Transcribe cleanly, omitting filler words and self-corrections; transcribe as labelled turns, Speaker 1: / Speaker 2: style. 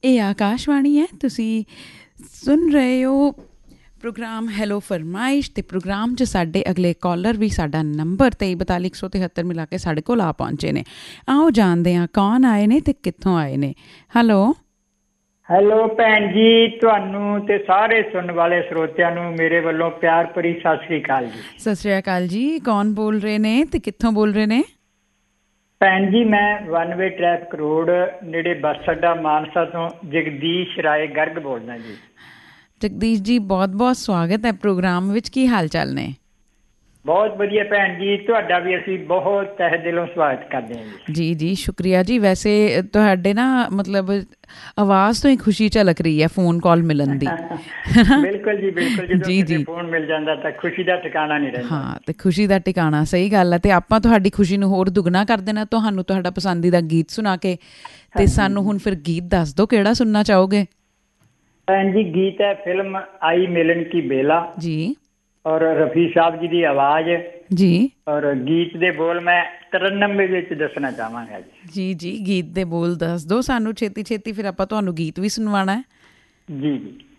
Speaker 1: ਇਹ ਆਕਾਸ਼ਵਾਣੀ ਹੈ। ਤੁਸੀਂ ਸੁਣ ਰਹੇ ਹੋ ਪ੍ਰੋਗਰਾਮ ਹੈਲੋ ਫਰਮਾਇਸ਼, ਅਤੇ ਪ੍ਰੋਗਰਾਮ 'ਚ ਸਾਡੇ ਅਗਲੇ ਕਾਲਰ ਵੀ ਸਾਡਾ ਨੰਬਰ 2342 ਮਿਲਾ ਕੇ ਸਾਡੇ ਕੋਲ ਆ ਪਹੁੰਚੇ ਨੇ। ਆਓ ਜਾਣਦੇ ਹਾਂ ਕੌਣ ਆਏ ਨੇ ਅਤੇ ਕਿੱਥੋਂ ਆਏ ਨੇ। ਹੈਲੋ
Speaker 2: ਹੈਲੋ ਭੈਣ ਜੀ, ਤੁਹਾਨੂੰ ਤੇ ਸਾਰੇ ਸੁਣਨ ਵਾਲੇ ਸਰੋਤਿਆਂ ਨੂੰ ਮੇਰੇ ਵੱਲੋਂ ਪਿਆਰ ਭਰੀ ਸਤਿ ਸ੍ਰੀ ਅਕਾਲ ਜੀ।
Speaker 1: ਸਤਿ ਸ੍ਰੀ ਅਕਾਲ ਜੀ। ਕੌਣ ਬੋਲ ਰਹੇ ਨੇ ਅਤੇ ਕਿੱਥੋਂ ਬੋਲ ਰਹੇ ਨੇ?
Speaker 2: ਭੈਣ ਜੀ, ਮੈਂ ਵਨ ਵੇ ਟ੍ਰੈਫਿਕ ਰੋਡ ਨੇੜੇ ਬੱਸ ਅੱਡਾ ਮਾਨਸਾ ਤੋਂ ਜਗਦੀਸ਼ ਰਾਏ ਗਰਗ ਬੋਲਦਾ ਜੀ।
Speaker 1: ਜਗਦੀਸ਼ ਜੀ, ਬਹੁਤ ਬਹੁਤ ਸਵਾਗਤ ਹੈ ਪ੍ਰੋਗਰਾਮ ਵਿੱਚ। ਕੀ ਹਾਲ ਚਾਲ ਨੇ?
Speaker 2: ਬਹੁਤ ਵਧੀਆ ਭੈਣ ਜੀ, ਤੁਹਾਡਾ ਵੀ ਅਸੀਂ ਬਹੁਤ ਤਹਿ ਦਿਲੋਂ ਸਵਾਗਤ ਕਰਦੇ ਹਾਂ ਜੀ।
Speaker 1: ਜੀ ਜੀ, ਸ਼ੁਕਰੀਆ ਜੀ। ਵੈਸੇ ਤੁਹਾਡੇ ਨਾ ਮਤਲਬ ਆਵਾਜ਼ ਤੋਂ ਹੀ ਖੁਸ਼ੀ ਝਲਕ ਰਹੀ ਹੈ ਫੋਨ ਕਾਲ ਮਿਲਣ ਦੀ।
Speaker 2: ਬਿਲਕੁਲ ਜੀ, ਬਿਲਕੁਲ। ਜਦੋਂ ਕਿਸੇ ਫੋਨ ਮਿਲ ਜਾਂਦਾ ਤਾਂ ਖੁਸ਼ੀ ਦਾ ਟਿਕਾਣਾ ਨਹੀਂ ਰਹਿੰਦਾ।
Speaker 1: ਹਾਂ, ਤੇ ਖੁਸ਼ੀ ਦਾ ਟਿਕਾਣਾ, ਸਹੀ ਗੱਲ ਹੈ। ਤੇ ਆਪਾਂ ਤੁਹਾਡੀ ਖੁਸ਼ੀ ਨੂੰ ਹੋਰ ਦੁੱਗਣਾ ਕਰ ਦੇਣਾ ਤੁਹਾਨੂੰ ਤੁਹਾਡਾ ਪਸੰਦੀਦਾ ਗੀਤ ਸੁਣਾ ਕੇ। ਤੇ ਸਾਨੂੰ ਹੁਣ ਫਿਰ ਗੀਤ ਦੱਸ ਦਿਓ, ਕਿਹੜਾ ਸੁਣਨਾ ਚਾਹੋਗੇ?
Speaker 2: ਭੈਣ ਜੀ, ਗੀਤ ਹੈ ਫਿਲਮ ਆਈ ਮਿਲਨ ਕੀ ਬੇਲਾ
Speaker 1: ਜੀ,
Speaker 2: ਔਰ ਰਫੀ ਸਾਹਿਬ ਜੀ ਦੀ ਆਵਾਜ਼
Speaker 1: ਜੀ।
Speaker 2: ਔਰ ਗੀਤ ਦੇ ਬੋਲ ਮੈਂ ਤਰਨਮ ਵਿੱਚ ਦੱਸਣਾ ਚਾਹਾਂਗਾ ਜੀ।
Speaker 1: ਜੀ ਜੀ, ਗੀਤ ਦੇ ਬੋਲ ਦੱਸ ਦਿਓ ਸਾਨੂੰ ਛੇਤੀ ਛੇਤੀ, ਫਿਰ ਆਪਾਂ ਤੁਹਾਨੂੰ ਗੀਤ ਵੀ ਸੁਣਵਾਉਣਾ ਹੈ।
Speaker 2: ਜੀ ਜੀ।